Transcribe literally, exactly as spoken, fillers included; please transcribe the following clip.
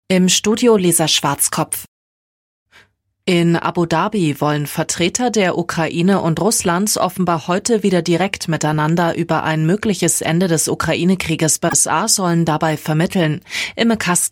Im Studio Lisa Schwarzkopf. In Abu Dhabi wollen Vertreter der Ukraine und Russlands offenbar heute wieder direkt miteinander über ein mögliches Ende des Ukraine-Krieges. U S A sollen dabei vermitteln. Imme Kasten